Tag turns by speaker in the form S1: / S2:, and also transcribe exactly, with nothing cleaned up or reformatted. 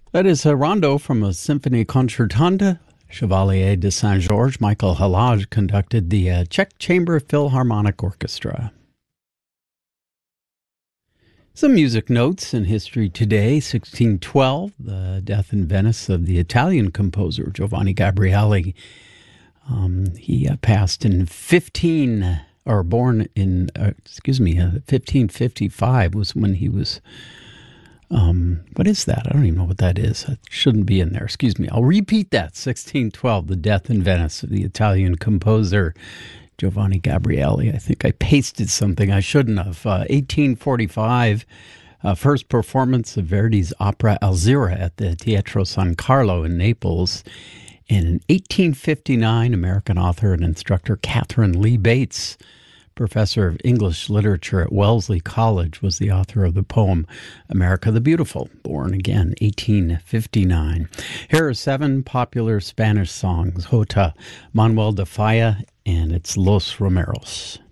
S1: That is a rondo from a Symphonie Concertante. Chevalier de Saint-Georges. Michael Halage conducted the uh, Czech Chamber Philharmonic Orchestra. Some music notes in history today. sixteen twelve, the death in Venice of the Italian composer Giovanni Gabrieli. Um, he uh, passed in fifteen, or born in, uh, excuse me, uh, fifteen fifty-five was when he was, um, what is that? I don't even know what that is. It shouldn't be in there. Excuse me. I'll repeat that. sixteen twelve, the death in Venice of the Italian composer Giovanni Gabrieli. I think I pasted something I shouldn't have. Uh, eighteen forty-five, uh, first performance of Verdi's opera Alzira at the Teatro San Carlo in Naples. And in eighteen fifty-nine, American author and instructor Catherine Lee Bates, professor of English literature at Wellesley College, was the author of the poem America the Beautiful, born again, eighteen fifty-nine. Here are seven popular Spanish songs. Jota, Manuel de Falla, and it's Los Romeros.